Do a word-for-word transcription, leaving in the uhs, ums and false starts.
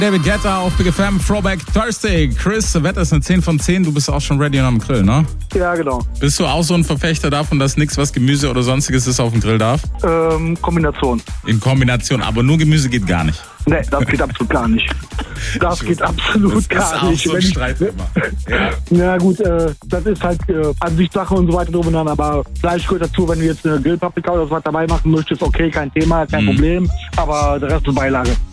David Guetta auf Big F M, Throwback Thursday. Chris, Wetter ist eine zehn von zehn, du bist auch schon ready und am Grill, ne? Ja, genau. Bist du auch so ein Verfechter davon, dass nichts, was Gemüse oder sonstiges ist, auf dem Grill darf? Ähm, Kombination. In Kombination, aber nur Gemüse geht gar nicht. Nee, das geht absolut gar nicht. Das Ich geht wusste, absolut das gar ist auch nicht. so ein Wenn ich- Streitthema. Ja. Na gut, äh, das ist halt äh, Ansichtssache und so weiter drum und dran, aber Fleisch gehört dazu, wenn du jetzt eine Grillpaprika oder was dabei machen möchtest, okay, kein Thema, kein Mhm. Problem, aber der Rest ist Beilage.